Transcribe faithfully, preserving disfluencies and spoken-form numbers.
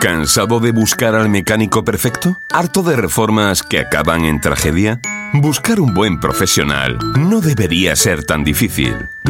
¿Cansado de buscar al mecánico perfecto? ¿Harto de reformas que acaban en tragedia? Buscar un buen profesional no debería ser tan difícil.